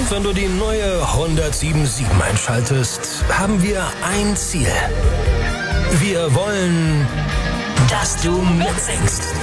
Wenn du die neue 107.7 einschaltest, haben wir ein Ziel. Wir wollen, dass du mitsingst.